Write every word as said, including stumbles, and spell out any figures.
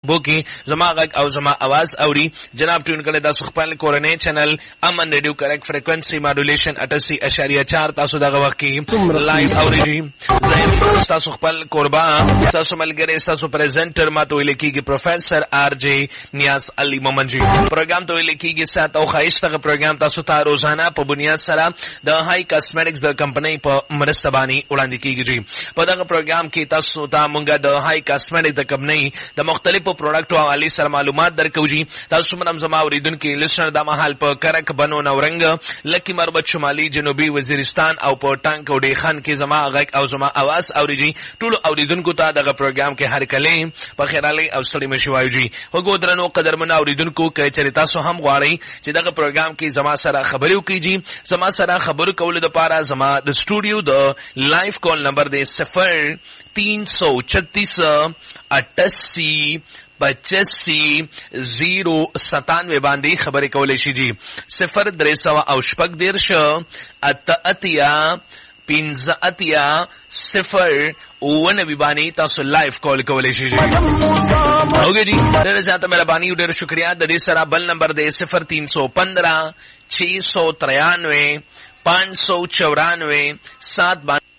بو کې زما غږ او زما आवाज اوري. جناب ټون کړه تاسو خپل کورنۍ چینل امن ریډیو کریکټ فریکوئنسي ماډولیشن اٹھاسی اشاریه چار تاسو دغه وخت کې لایو اوري. زه تاسو خپل قربان تاسو ملګری تاسو پریزنټر ما ته ویل کېږي پروفیسر آر جے نیاز علي مومن جی. پروګرام ته ویل کېږي سات او خایسته پروګرام تاسو ته روزانه په بنیاد سره د هاي کاسمیټکس د کمپنۍ په مرسته باندې وړاندې کېږي جی. په دغه پروګرام کې تاسو ته مونږه د هاي کاسمیټکس د کمپنۍ د مختلفو پروډکټو حواله سره معلومات درکو جی. تاسو منم زما اوریدونکو لسنر د محل په کرک بنو نورنګ لکی مربت شمالي جنوبي وزیرستان او په ټانک او ډیخان کې زما غږ او زما आवाज اوري جی. ټول اوریدونکو ته دغه پروګرام کې هر کله په خیرالي او ستړي مشي وایو جی. وګورئ درنو قدرمن اوریدونکو کې چې تاسو هم غواړئ چې دغه پروګرام کې زما سره خبرو کیږي. زما سره خبرو کول د پاره زما د سټوډیو د لایو کال نمبر دی صفر تین سو چھتیس اٹاسی پچاسی زیرو ستانوے باندې خبرې کولای شي جی. صفر درې سوه او شپږ دېرش اته اتیا پنځه اتیا صفر اووه نوي باندې تاسو لایو کال کولای شي جی. اوګه جی ډېر زیاته مهرباني او ډېر شکریا. د دې سره بل نمبر دی صفر تین سو پندرہ چھ سو ترانوے پانچ سو چورانوے سات باندې